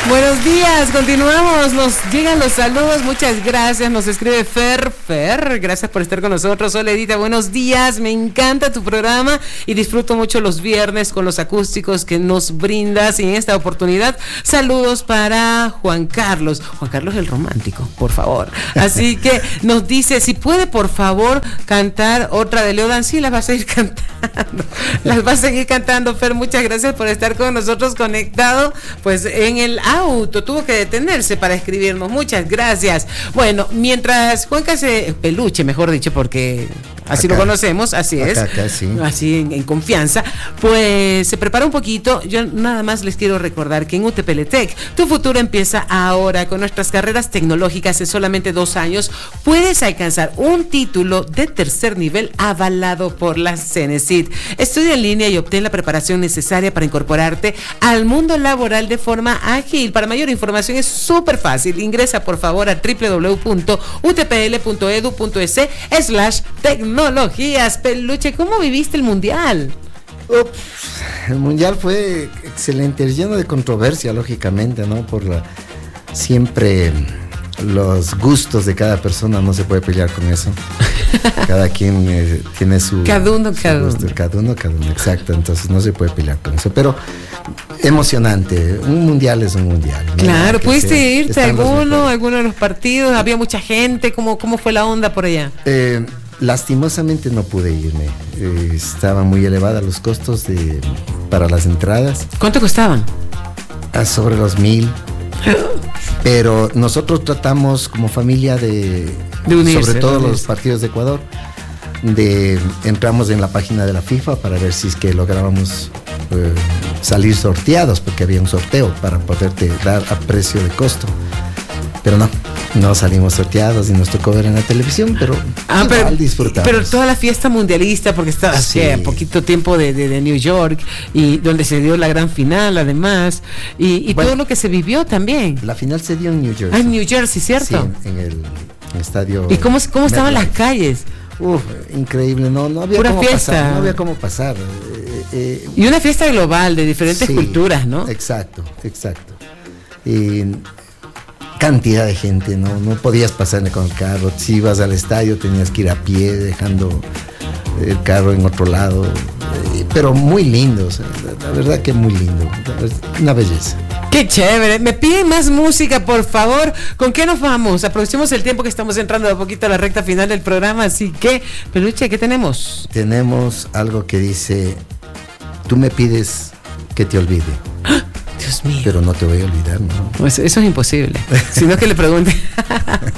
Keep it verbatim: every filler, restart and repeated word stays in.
Buenos días, continuamos, nos llegan los saludos, muchas gracias, nos escribe Fer, Fer, gracias por estar con nosotros. Hola Edita, buenos días, me encanta tu programa y disfruto mucho los viernes con los acústicos que nos brindas y en esta oportunidad, saludos para Juan Carlos, Juan Carlos el romántico, por favor. Así que nos dice, si puede por favor cantar otra de Leo Dan, sí las vas a ir cantando, las vas a seguir cantando, Fer, muchas gracias por estar con nosotros conectado, pues en el auto, tuvo que detenerse para escribirnos, muchas gracias. Bueno, mientras Juanca se, Peluche mejor dicho, porque así acá lo conocemos, así acá, es, acá, sí. así en, en confianza, pues se prepara un poquito. Yo nada más les quiero recordar que en U T P L Tech, tu futuro empieza ahora. Con nuestras carreras tecnológicas en solamente dos años, puedes alcanzar un título de tercer nivel avalado por la Cenecit. Estudia en línea y obtén la preparación necesaria para incorporarte al mundo laboral de forma ágil. Para mayor información es súper fácil. Ingresa por favor a doble u doble u doble u punto u t p l punto e d u punto e s slash tecnologías. Peluche, ¿cómo viviste el mundial? Ups, el mundial fue excelente, lleno de controversia, lógicamente, ¿no? Por la, siempre los gustos de cada persona, no se puede pelear con eso. Cada quien eh, tiene su... Cada uno, su cada gusto, uno. Cada uno, cada uno, exacto. Entonces no se puede pelear con eso. Pero emocionante. Un mundial es un mundial, ¿no? Claro, ¿pudiste sea, irte a alguno, alguno de los partidos? ¿Había mucha gente? ¿Cómo, cómo fue la onda por allá? Eh, lastimosamente no pude irme. Eh, estaban muy elevados los costos de, para las entradas. ¿Cuánto costaban? A sobre los mil. Pero nosotros tratamos como familia de, de unirse, sobre todo de los partidos de Ecuador, de entramos en la página de la FIFA para ver si es que lográbamos eh, salir sorteados, porque había un sorteo para poderte dar a precio de costo. Pero no, no salimos sorteados y nos tocó ver en la televisión, pero ah, igual pero, disfrutamos. Pero toda la fiesta mundialista, porque estaba hace sí. poquito tiempo de, de, de New York, y donde se dio la gran final además, y, y bueno, todo lo que se vivió también. La final se dio en New Jersey. Ah, en New Jersey, ¿cierto? Sí, en, en, el, en el estadio. ¿Y cómo, cómo estaban las calles? Uf, increíble, no, no había Pura cómo fiesta. pasar, no había cómo pasar. Eh, eh, y una fiesta global de diferentes sí, culturas, ¿no? Exacto, exacto. Y cantidad de gente, no, no podías pasarle con el carro. Si ibas al estadio tenías que ir a pie, dejando el carro en otro lado. Eh, pero muy lindo, o sea, la, la verdad que muy lindo, una belleza. ¡Qué chévere! Me piden más música, por favor. ¿Con qué nos vamos? Aprovechemos el tiempo que estamos entrando de a poquito a la recta final del programa. Así que, Peluche, ¿qué tenemos? Tenemos algo que dice: tú me pides que te olvide. ¡Ah! Dios mío. Pero no te voy a olvidar, ¿no? Pues eso es imposible. Si no, que le pregunte.